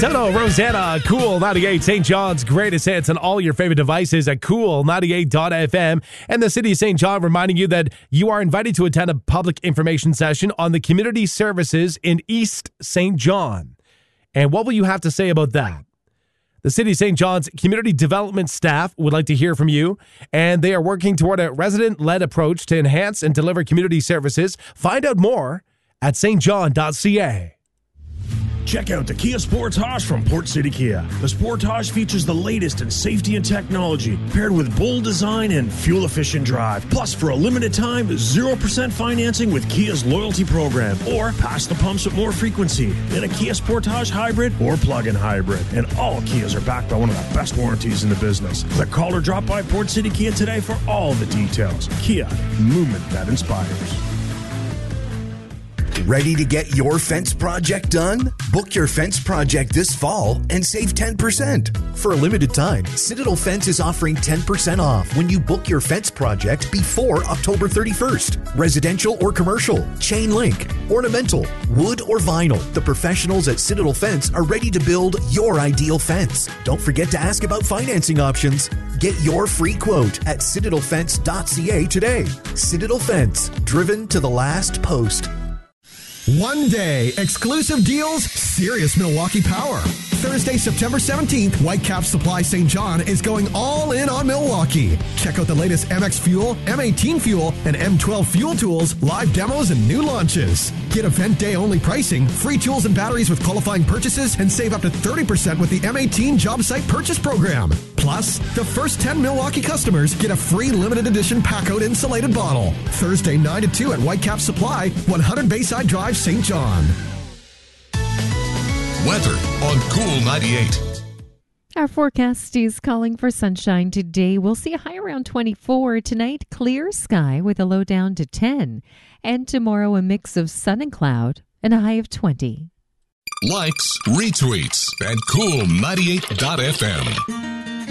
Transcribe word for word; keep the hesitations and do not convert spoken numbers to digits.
Toto, Rosanna, Cool ninety-eight, Saint John's greatest hits on all your favorite devices at cool ninety-eight dot f m. And the City of Saint John reminding you that you are invited to attend a public information session on the community services in East Saint John. And what will you have to say about that? The City of Saint John's community development staff would like to hear from you, and they are working toward a resident-led approach to enhance and deliver community services. Find out more at s t john dot c a. Check out the Kia Sportage from Port City Kia. The Sportage features the latest in safety and technology, paired with bold design and fuel-efficient drive. Plus, for a limited time, zero percent financing with Kia's loyalty program, or pass the pumps with more frequency in a Kia Sportage hybrid or plug-in hybrid. And all Kias are backed by one of the best warranties in the business. Click, call, or drop by Port City Kia today for all the details. Kia, movement that inspires. Ready to get your fence project done? Book your fence project this fall and save ten percent. For a limited time, Citadel Fence is offering ten percent off when you book your fence project before October thirty-first. Residential or commercial, chain link, ornamental, wood or vinyl. The professionals at Citadel Fence are ready to build your ideal fence. Don't forget to ask about financing options. Get your free quote at citadel fence dot c a today. Citadel Fence, driven to the last post. One day, exclusive deals, serious Milwaukee power. Thursday, September seventeenth, Whitecap Supply Saint John is going all in on Milwaukee. Check out the latest M X Fuel, M eighteen Fuel, and M twelve Fuel tools, live demos, and new launches. Get event day only pricing, free tools and batteries with qualifying purchases, and save up to thirty percent with the M eighteen Job Site Purchase Program. Plus, the first ten Milwaukee customers get a free limited edition Pacote insulated bottle. Thursday, nine to two at Whitecap Supply, one hundred Bayside Drive, Saint John. Weather on Cool ninety-eight. Our forecast is calling for sunshine today. We'll see a high around twenty-four. Tonight, clear sky with a low down to ten. And tomorrow, a mix of sun and cloud and a high of twenty. Likes, retweets at cool ninety-eight dot f m.